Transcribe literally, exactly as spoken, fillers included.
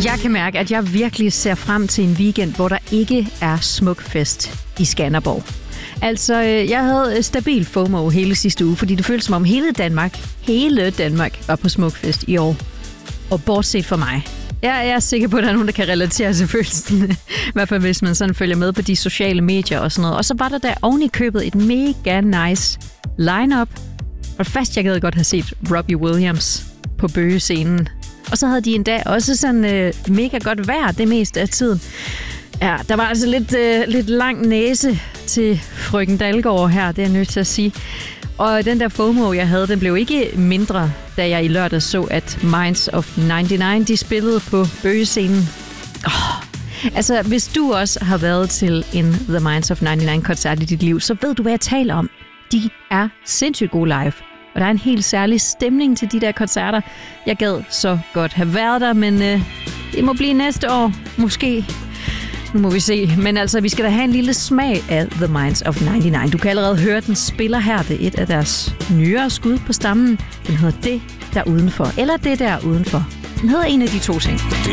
Jeg kan mærke, at jeg virkelig ser frem til en weekend, hvor der ikke er Smukfest i Skanderborg. Altså, jeg havde stabil FOMO hele sidste uge, fordi det føltes som om hele Danmark, hele Danmark var på Smukfest i år. Og bortset fra mig. Jeg er sikker på, at der er nogen, der kan relatere til følelsen. I hvert fald, hvis man sådan følger med på de sociale medier og sådan noget. Og så var der der oven i købet et mega nice line-up. Og fast, jeg gad godt have set Robbie Williams på bøgescenen. Og så havde de endda også sådan øh, mega godt vejr det meste af tiden. Ja, der var altså lidt, øh, lidt lang næse til frøken Dalgaard her, det er jeg nødt til at sige. Og den der FOMO, jeg havde, den blev ikke mindre, da jeg i lørdag så, at Minds of nioghalvfems, de spillede på bøgescenen. Oh. Altså, hvis du også har været til en The Minds of nioghalvfems-koncert i dit liv, så ved du, hvad jeg taler om. De er sindssygt gode live. Og der er en helt særlig stemning til de der koncerter. Jeg gad så godt have været der, men øh, det må blive næste år, måske. Nu må vi se. Men altså, vi skal da have en lille smag af The Minds of nioghalvfems. Du kan allerede høre, den spiller her. Det er et af deres nyere skud på stammen. Den hedder Det der udenfor, eller Det der udenfor. Den hedder en af de to ting.